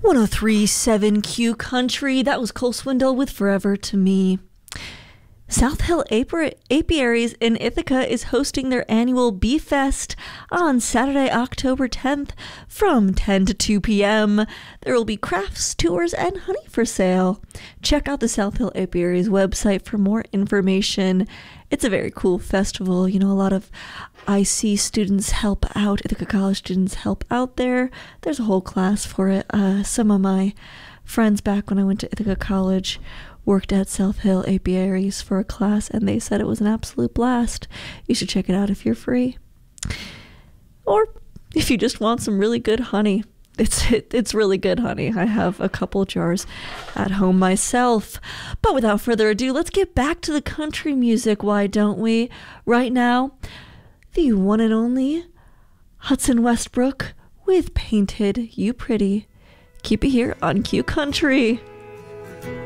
103.7 Q Country. That was Cole Swindell with Forever to Me. South Hill Apiaries in Ithaca is hosting their annual Bee Fest on Saturday, October 10th from 10 to 2 p.m. There will be crafts, tours, and honey for sale. Check out the South Hill Apiaries website for more information. It's a very cool festival. You know, a lot of IC students help out, Ithaca College students help out there. There's a whole class for it. Some of my friends back when I went to Ithaca College worked at South Hill Apiaries for a class, and they said it was an absolute blast. You should check it out if you're free. Or if you just want some really good honey. It's really good honey. I have a couple jars at home myself. But without further ado, let's get back to the country music, why don't we? Right now, the one and only Hudson Westbrook with Painted You Pretty. Keep it here on Q Country.